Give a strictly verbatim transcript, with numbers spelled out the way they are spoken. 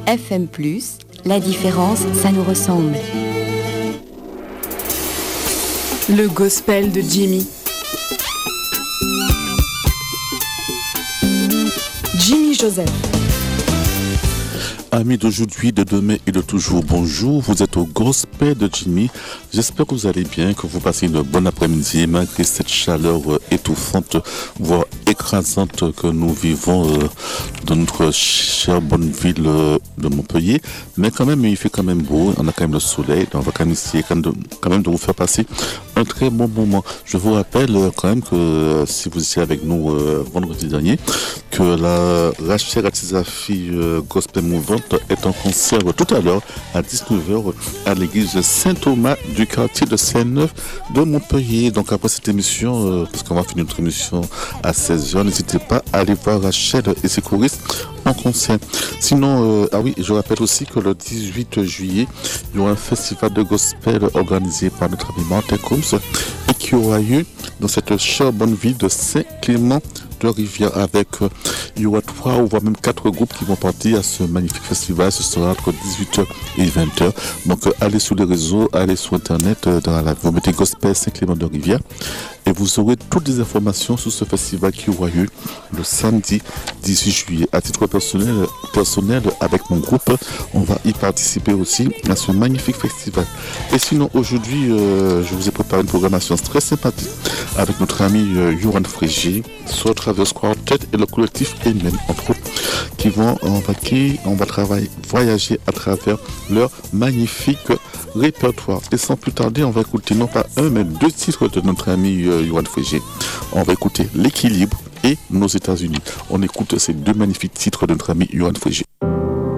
F M plus, la différence, ça nous ressemble. Le gospel de Jimmy. Jimmy Joseph. Amis d'aujourd'hui, de demain et de toujours, bonjour. Vous êtes au Gospel de Jimmy. J'espère que vous allez bien, que vous passez une bonne après-midi malgré cette chaleur étouffante, voire écrasante que nous vivons euh, dans notre chère bonne ville euh, de Montpellier. Mais quand même, il fait quand même beau. On a quand même le soleil. Donc on va quand même essayer quand même, de, quand même de vous faire passer un très bon moment. Je vous rappelle euh, quand même que euh, si vous étiez avec nous euh, vendredi dernier, que la Rachel Atizafi euh, Gospel Mouvante est en concert tout à l'heure à dix-neuf heures à l'église Saint-Thomas du quartier de Seine-Neuve de Montpellier. Donc après cette émission, euh, parce qu'on va finir notre émission à seize heures, n'hésitez pas à aller voir Rachel et ses choristes en concert. Sinon, euh, ah oui, je rappelle aussi que le dix-huit juillet, il y aura un festival de gospel organisé par notre ami Martin Combs et qui aura lieu dans cette chère bonne ville de Saint-Clément de Rivière avec, euh, il y aura trois ou voire même quatre groupes qui vont partir à ce magnifique festival. Ce sera entre dix-huit heures et vingt heures. Donc euh, allez sur les réseaux, allez sur internet, euh, dans la, vous mettez Gospel Saint-Clément de Rivière et vous aurez toutes les informations sur ce festival qui aura lieu le samedi dix-huit juillet. À titre personnel, personnel avec mon groupe, on va y participer aussi à ce magnifique festival. Et sinon aujourd'hui, euh, je vous ai préparé une programmation très sympathique avec notre ami euh, Yoran Frégier, sur Traverse Quartet et le collectif Amen, entre autres, qui vont embarquer, on va travailler, voyager à travers leur magnifique répertoire. Et sans plus tarder, on va écouter non pas un, mais deux titres de notre ami euh, Yoran Frégier. On va écouter L'équilibre et Nos États-Unis. On écoute ces deux magnifiques titres de notre ami Yoran Frégier.